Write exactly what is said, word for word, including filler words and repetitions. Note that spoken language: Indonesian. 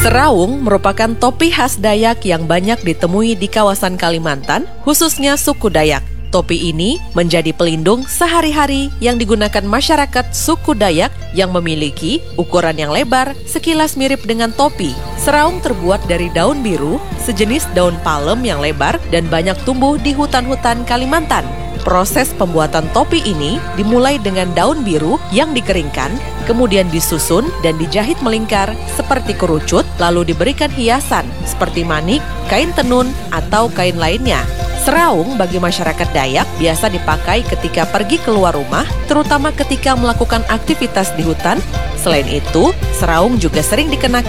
Seraung merupakan topi khas Dayak yang banyak ditemui di kawasan Kalimantan, khususnya suku Dayak. Topi ini menjadi pelindung sehari-hari yang digunakan masyarakat suku Dayak yang memiliki ukuran yang lebar, sekilas mirip dengan topi. Seraung terbuat dari daun biru, sejenis daun palem yang lebar dan banyak tumbuh di hutan-hutan Kalimantan. Proses pembuatan topi ini dimulai dengan daun biru yang dikeringkan, kemudian disusun dan dijahit melingkar seperti kerucut, lalu diberikan hiasan seperti manik, kain tenun, atau kain lainnya. Seraung bagi masyarakat Dayak biasa dipakai ketika pergi keluar rumah, terutama ketika melakukan aktivitas di hutan. Selain itu, seraung juga sering dikenakan